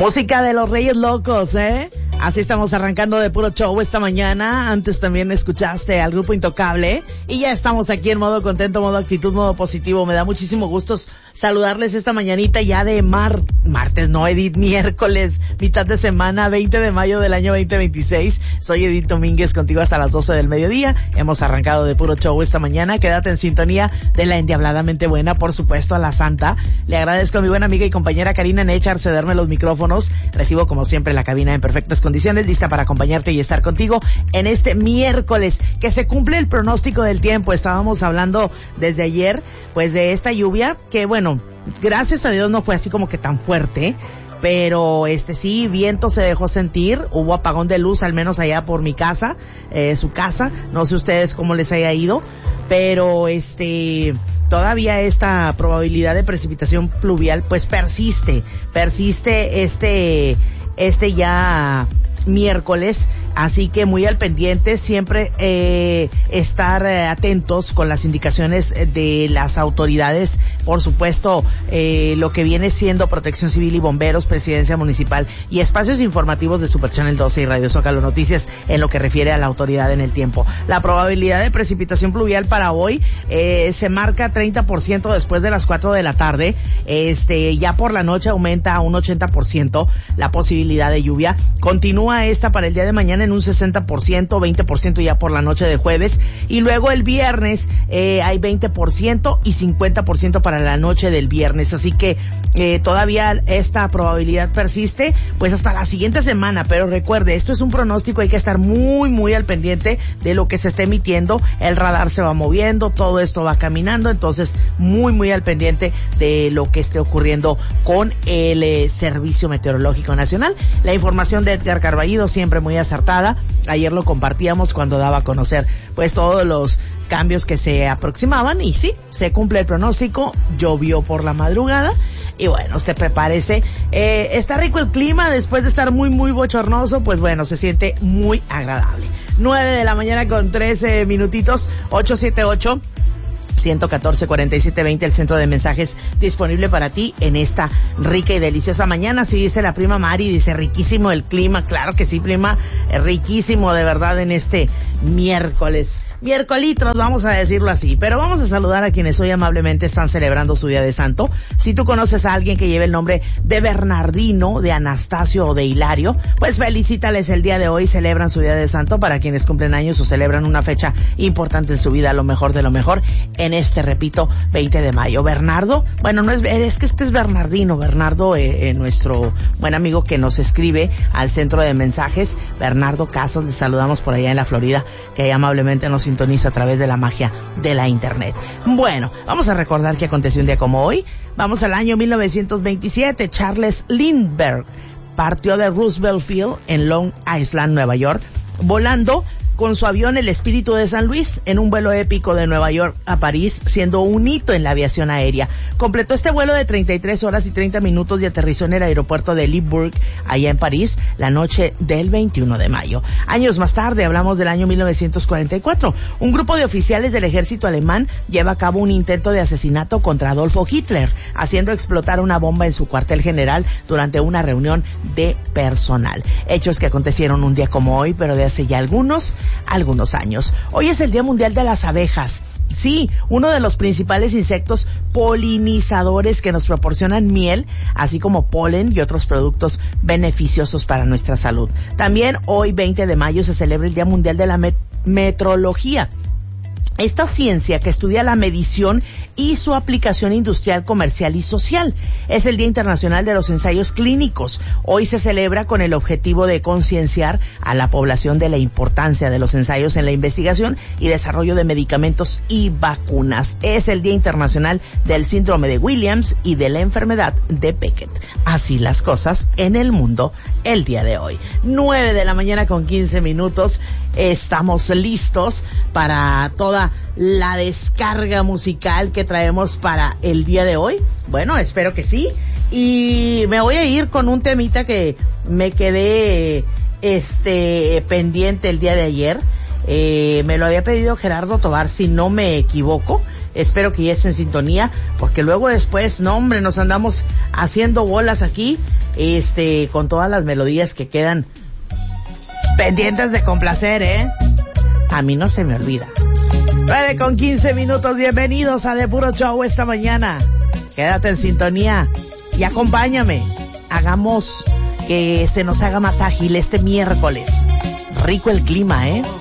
Música de los Reyes Locos, ¿eh? Así estamos arrancando de puro show esta mañana. Antes también escuchaste al grupo Intocable. Y ya estamos aquí en modo contento, modo actitud, modo positivo. Me da muchísimo gusto saludarles esta mañanita ya de martes, no Edith, miércoles, mitad de semana, 20 de mayo del año 2026. Soy Edith Domínguez, contigo hasta las 12 del mediodía. Hemos arrancado de puro show esta mañana. Quédate en sintonía de la endiabladamente buena, por supuesto, a la santa. Le agradezco a mi buena amiga y compañera Karina Nechar cederme los micrófonos. Recibo como siempre la cabina en perfectas condiciones, lista para acompañarte y estar contigo en este miércoles, que se cumple el pronóstico del tiempo. Estábamos hablando desde ayer, pues, de esta lluvia, que bueno, gracias a Dios no fue así como que tan fuerte, pero sí, viento se dejó sentir, hubo apagón de luz, al menos allá por mi casa, su casa, no sé ustedes cómo les haya ido, pero todavía esta probabilidad de precipitación pluvial pues persiste ya miércoles, así que muy al pendiente, siempre estar atentos con las indicaciones de las autoridades, por supuesto, lo que viene siendo Protección Civil y Bomberos, Presidencia Municipal y espacios informativos de Super Channel 12 y Radio Zócalo Noticias en lo que refiere a la autoridad en el tiempo. La probabilidad de precipitación pluvial para hoy se marca 30% después de las 4 de la tarde, ya por la noche aumenta a un 80% la posibilidad de lluvia. Continúa esta para el día de mañana en un 60%, 20% ya por la noche de jueves, y luego el viernes hay 20% y 50% para la noche del viernes, así que todavía esta probabilidad persiste pues hasta la siguiente semana, pero recuerde, esto es un pronóstico, hay que estar muy muy al pendiente de lo que se esté emitiendo, el radar se va moviendo, todo esto va caminando, entonces muy muy al pendiente de lo que esté ocurriendo con el Servicio Meteorológico Nacional. La información de Edgar Carballo siempre muy acertada. Ayer lo compartíamos cuando daba a conocer pues todos los cambios que se aproximaban y sí, se cumple el pronóstico, llovió por la madrugada y bueno, usted prepárese, está rico el clima después de estar muy muy bochornoso, pues bueno, se siente muy agradable. 9 de la mañana con 13 minutitos, 878-114-4720, el centro de mensajes disponible para ti en esta rica y deliciosa mañana. Así dice la prima Mari, dice riquísimo el clima. Claro que sí, prima, riquísimo de verdad en este miércolitros, vamos a decirlo así. Pero vamos a saludar a quienes hoy amablemente están celebrando su día de santo. Si tú conoces a alguien que lleve el nombre de Bernardino, de Anastasio o de Hilario, pues felicítales el día de hoy, celebran su día de santo. Para quienes cumplen años o celebran una fecha importante en su vida, lo mejor de lo mejor en repito, 20 de mayo. Bernardo, bueno, no es que este es Bernardino, Bernardo, nuestro buen amigo que nos escribe al centro de mensajes, Bernardo Casas, le saludamos por allá en la Florida, que ahí amablemente nos sintoniza a través de la magia de la internet. Bueno, vamos a recordar que aconteció un día como hoy. Vamos al año 1927, Charles Lindbergh partió de Roosevelt Field en Long Island, Nueva York, volando con su avión el Espíritu de San Luis en un vuelo épico de Nueva York a París, siendo un hito en la aviación aérea. Completó este vuelo de 33 horas y 30 minutos y aterrizó en el aeropuerto de Le Bourg, allá en París, la noche del 21 de mayo. Años más tarde, hablamos del año 1944, un grupo de oficiales del ejército alemán lleva a cabo un intento de asesinato contra Adolfo Hitler, haciendo explotar una bomba en su cuartel general durante una reunión de personal. Hechos que acontecieron un día como hoy, pero de hace ya algunos años. Hoy es el Día Mundial de las Abejas. Sí, uno de los principales insectos polinizadores que nos proporcionan miel, así como polen y otros productos beneficiosos para nuestra salud. También hoy, 20 de mayo, se celebra el Día Mundial de la Metrología. Esta ciencia que estudia la medición y su aplicación industrial, comercial y social. Es el Día Internacional de los Ensayos Clínicos. Hoy se celebra con el objetivo de concienciar a la población de la importancia de los ensayos en la investigación y desarrollo de medicamentos y vacunas. Es el Día Internacional del Síndrome de Williams y de la enfermedad de Beckett. Así las cosas en el mundo el día de hoy. 9 de la mañana con 15 minutos. Estamos listos para toda la descarga musical que traemos para el día de hoy. Bueno, espero que sí. Y me voy a ir con un temita que me quedé pendiente el día de ayer. Me lo había pedido Gerardo Tobar, si no me equivoco. Espero que ya esté en sintonía, porque luego después, no hombre, nos andamos haciendo bolas aquí, con todas las melodías que quedan pendientes de complacer, ¿eh? A mí no se me olvida. 9:15, bienvenidos a The Puro Show esta mañana. Quédate en sintonía y acompáñame. Hagamos que se nos haga más ágil este miércoles. Rico el clima, ¿eh?